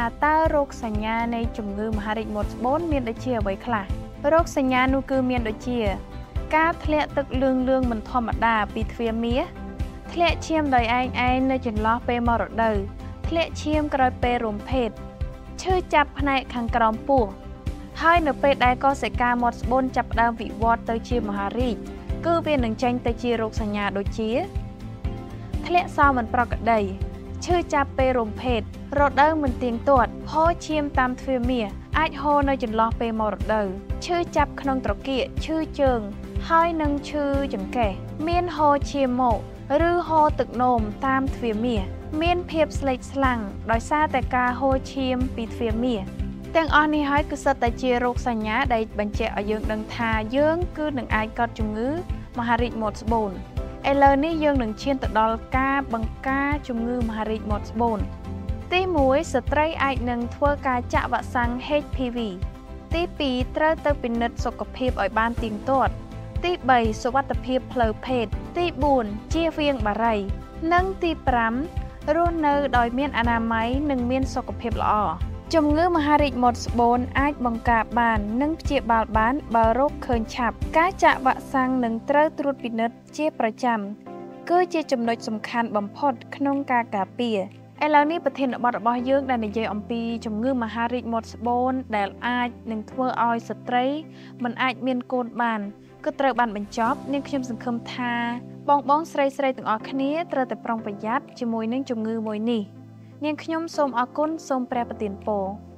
តើរោគសញ្ញានៃជំងឺមហារីកមាត់ត្បូងមានដូចជាអ្វីខ្លះរោគសញ្ញានោះគឺមានដូចជាការធ្លាក់ទឹកលឿងមិនធម្មតាពីទ្វារមាសធ្លាក់ឈាមដោយឯងនៅចន្លោះពេលមករដូវធ្លាក់ឈាមក្រោយពេលរួមភេទឈឺចាប់ផ្នែកខាងក្រោមពោះហើយនៅពេលដែលកោសិកាមាត់ត្បូងចាប់ផ្ដើមវិវត្តទៅជាមហារីកគឺវានឹងចេញទៅជារោគសញ្ញាដូចជាធ្លាក់សោមិនប្រក្រតីឈឺចាប់ពេលរួមភេទរដូវមិនទៀងទាត់ហូរឈាមតាមទ្វារមាសអាចហូរនៅចន្លោះពេលមករដូវឈឺចាប់ក្នុងត្រគាកឈឺជើងហើយនឹងឈឺចង្កេះមានហូរឈាមមកឬហូរទឹកនោមតាមទ្វារមាសមានភាពស្លេកស្លាំងដោយសារតែការហូរឈាមពីទ្វារមាសទាំងអស់នេះហើយគឺសុទ្ធតែជារោគសញ្ញាដែលបញ្ជាក់ឲ្យយើងដឹងថាយើងគឺនឹងអាចកើតជំងឺមហារីកមាត់ត្បូងឥឡូវនេះយើងនឹងឈានទៅដល់ការបង្ការជំងឺមហារីកមាត់ត្បូងទី1ស្ត្រីអាចនឹងធ្វើការចាក់វ៉ាក់សាំង HPV ទី2ត្រូវទៅពិនិត្យសុខភាពឲ្យបានទៀងទាត់ទី3សុវត្ថិភាពផ្លូវភេទទី4ជៀសវាងបារីនិងទី5រស់នៅដោយមានអនាម័យនិងមានសុខភាពល្អជំងឺមហារីកមាត់ត្បូងអាចបង្ការបាននិងព្យាបាលបានបើរកឃើញឆាប់ការចាក់វ៉ាក់សាំងនឹងត្រូវត្រួតពិនិត្យជាប្រចាំគឺជាចំណុចសំខាន់បំផុតក្នុងការការពារឥឡូវនេះប្រធានបទរបស់យើងដែលនិយាយអំពីជំងឺមហារីកមាត់ត្បូងដែលអាចនឹងធ្វើឲ្យស្ត្រីមិនអាចមានកូនបានគឺត្រូវបានបញ្ចប់នាងខ្ញុំសង្ឃឹមថាបងស្រីទាំងអស់គ្នាត្រូវតែប្រុងប្រយ័ត្នជាមួយនឹងជំងឺមួយនេះនាងខ្ញុំសូមអរគុណសូមព្រះប្រទានពរ